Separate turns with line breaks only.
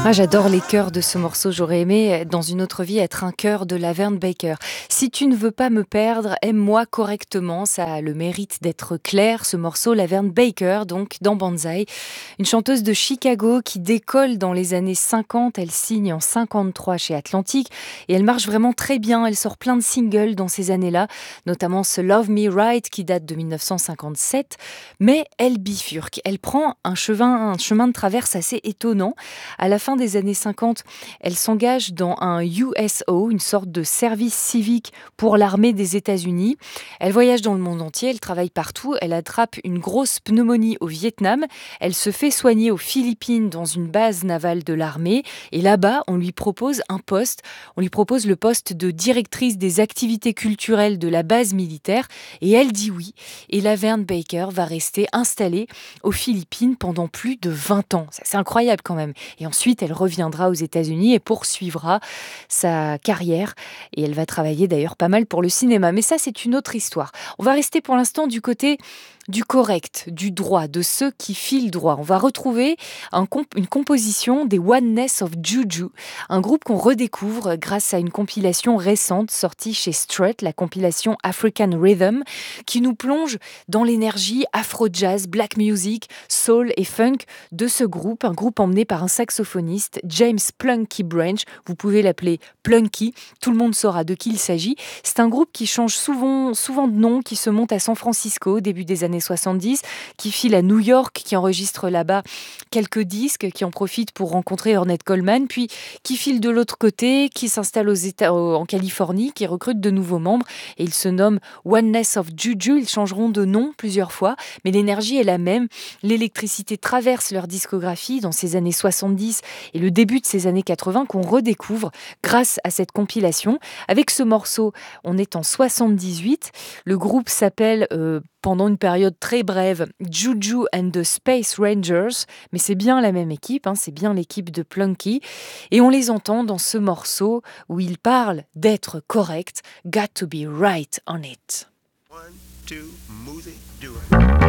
Ah, j'adore les chœurs de ce morceau. J'aurais aimé, dans une autre vie, être un chœur de Laverne Baker. Si tu ne veux pas me perdre, aime-moi correctement. Ça a le mérite d'être clair, ce morceau. Laverne Baker, donc, dans Banzai. Une chanteuse de Chicago qui décolle dans les années 50. Elle signe en 53 chez Atlantic et elle marche vraiment très bien. Elle sort plein de singles dans ces années-là, notamment ce Love Me Right qui date de 1957. Mais elle bifurque. Elle prend un chemin de traverse assez étonnant. À la fin des années 50, elle s'engage dans un USO, une sorte de service civique pour l'armée des États-Unis. Elle voyage dans le monde entier, elle travaille partout, elle attrape une grosse pneumonie au Vietnam, elle se fait soigner aux Philippines dans une base navale de l'armée et là-bas, on lui propose un poste, on lui propose le poste de directrice des activités culturelles de la base militaire et elle dit oui. Et Laverne Baker va rester installée aux Philippines pendant plus de 20 ans. C'est incroyable quand même. Et ensuite, elle reviendra aux États-Unis et poursuivra sa carrière. Et elle va travailler d'ailleurs pas mal pour le cinéma. Mais ça, c'est une autre histoire. On va rester pour l'instant du côté du correct, du droit, de ceux qui filent droit. On va retrouver une composition des Oneness of Juju, un groupe qu'on redécouvre grâce à une compilation récente sortie chez Strut, la compilation African Rhythm, qui nous plonge dans l'énergie afro-jazz, black music, soul et funk de ce groupe, un groupe emmené par un saxophoniste, James Plunky Branch. Vous pouvez l'appeler Plunky, tout le monde saura de qui il s'agit. C'est un groupe qui change souvent de nom, qui se monte à San Francisco au début des années 70, qui file à New York, qui enregistre là-bas quelques disques, qui en profite pour rencontrer Ornette Coleman, puis qui file de l'autre côté, qui s'installe en Californie, qui recrute de nouveaux membres, et ils se nomment Oneness of Juju. Ils changeront de nom plusieurs fois, mais l'énergie est la même. L'électricité traverse leur discographie dans ces années 70 et le début de ces années 80 qu'on redécouvre grâce à cette compilation. Avec ce morceau, on est en 78. Le groupe s'appelle pendant une période très brève, Juju and the Space Rangers, mais c'est bien la même équipe, c'est bien l'équipe de Plunky, et on les entend dans ce morceau où ils parlent d'être correct, got to be right on it.
One, two, move it, do it.